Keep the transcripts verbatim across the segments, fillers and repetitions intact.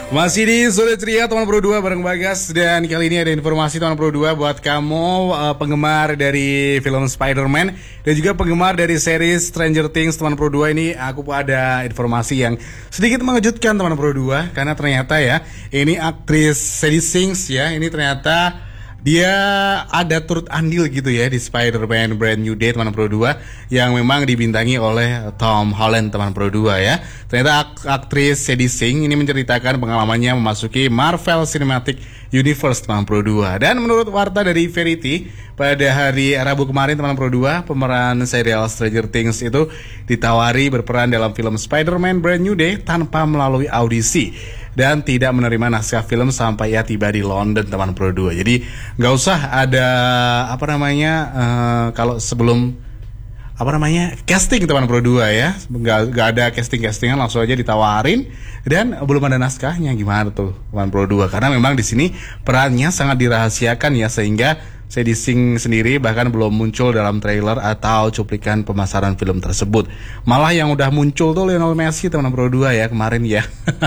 Masih di Sore Ceria teman Pro dua bareng Bagas. Dan kali ini ada informasi teman Pro dua buat kamu uh, penggemar dari film Spider-Man dan juga penggemar dari series Stranger Things teman Pro dua. Ini aku ada informasi yang sedikit mengejutkan teman Pro dua, karena ternyata ya ini aktris Sadie Sink ya, ini ternyata dia ada turut andil gitu ya di Spider-Man Brand New Day teman Pro dua, yang memang dibintangi oleh Tom Holland teman Pro dua ya. Ternyata aktris Sadie Sink ini menceritakan pengalamannya memasuki Marvel Cinematic Universe teman Pro dua. Dan menurut warta dari Variety, pada hari Rabu kemarin teman Pro dua, pemeran serial Stranger Things itu ditawari berperan dalam film Spider-Man Brand New Day tanpa melalui audisi dan tidak menerima naskah film sampai ia tiba di London teman Pro dua. Jadi nggak usah ada apa namanya uh, kalau sebelum apa namanya casting teman Pro dua ya, nggak nggak ada casting castingan, langsung aja ditawarin dan belum ada naskahnya. Gimana tuh teman Pro dua? Karena memang di sini perannya sangat dirahasiakan ya, sehingga Sadie Sink sendiri bahkan belum muncul dalam trailer atau cuplikan pemasaran film tersebut. Malah yang udah muncul tuh Lionel Messi teman Pro dua ya kemarin ya.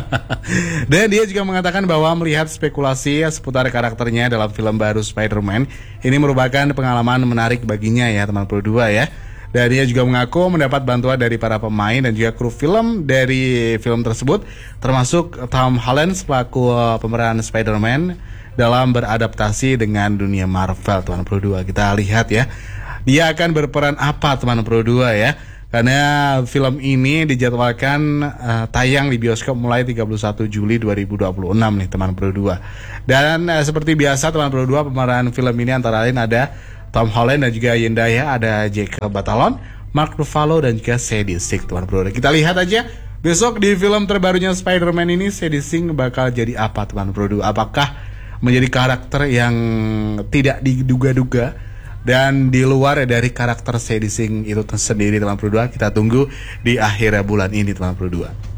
Dan dia juga mengatakan bahwa melihat spekulasi seputar karakternya dalam film baru Spider-Man ini merupakan pengalaman menarik baginya ya teman Pro dua ya. Dan dia juga mengaku mendapat bantuan dari para pemain dan juga kru film dari film tersebut, termasuk Tom Holland selaku pemeran Spider-Man dalam beradaptasi dengan dunia Marvel teman Pro dua. Kita lihat ya, dia akan berperan apa teman Pro dua ya. Karena film ini dijadwalkan uh, tayang di bioskop mulai tiga puluh satu Juli dua ribu dua puluh enam nih teman Pro dua. Dan uh, seperti biasa teman Pro dua, pemeran film ini antara lain ada Tom Holland dan juga Zendaya, ada Jacob Batalon, Mark Ruffalo dan juga Sadie Sink teman Pro dua. Kita lihat aja besok di film terbarunya Spider-Man ini Sadie Sink bakal jadi apa teman Pro dua. Apakah menjadi karakter yang tidak diduga-duga dan di luar dari karakter Sadie Sink itu sendiri teman Pro dua? Kita tunggu di akhir bulan ini teman Pro dua.